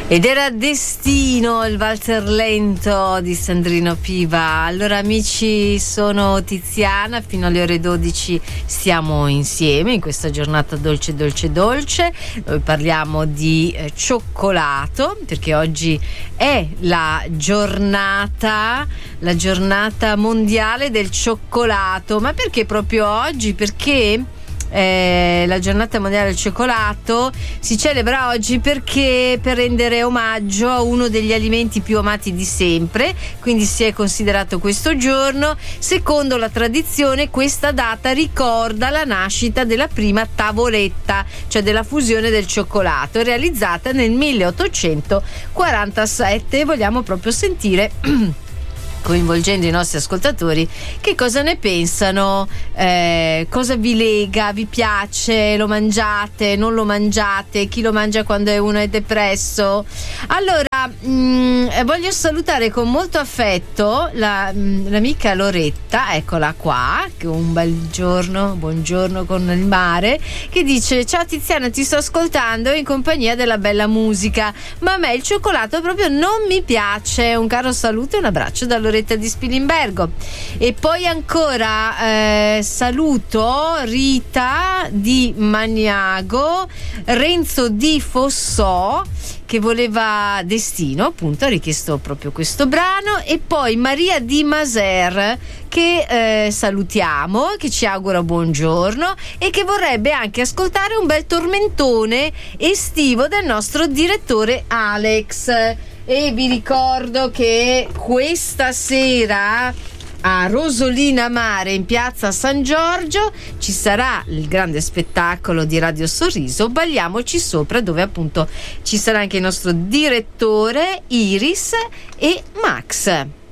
Ed era Destino, il valzer lento di Sandrino Piva. Allora amici, sono Tiziana, fino alle ore 12 stiamo insieme in questa giornata dolce dolce dolce. Noi parliamo di cioccolato, perché oggi è la giornata mondiale del cioccolato. Ma perché proprio oggi? Perché la giornata mondiale del cioccolato si celebra oggi perché per rendere omaggio a uno degli alimenti più amati di sempre, quindi si è considerato questo giorno. Secondo la tradizione, questa data ricorda la nascita della prima tavoletta, cioè della fusione del cioccolato, realizzata nel 1847. Vogliamo proprio sentire coinvolgendo i nostri ascoltatori che cosa ne pensano, cosa vi lega, vi piace, lo mangiate, non lo mangiate, chi lo mangia quando uno è depresso. Allora voglio salutare con molto affetto l'amica Loretta, eccola qua, che un bel giorno, buongiorno con il mare, che dice: ciao Tiziana, ti sto ascoltando in compagnia della bella musica, ma a me il cioccolato proprio non mi piace. Un caro saluto e un abbraccio da Loretta di Spilimbergo. E poi ancora saluto Rita di Magnago, Renzo di Fossò, che voleva Destino, appunto ha richiesto proprio questo brano, e poi Maria di Maser, che salutiamo, che ci augura buongiorno e che vorrebbe anche ascoltare un bel tormentone estivo del nostro direttore Alex. E vi ricordo che questa sera a Rosolina Mare, in piazza San Giorgio, ci sarà il grande spettacolo di Radio Sorriso Balliamoci Sopra, dove appunto ci sarà anche il nostro direttore Iris e Max.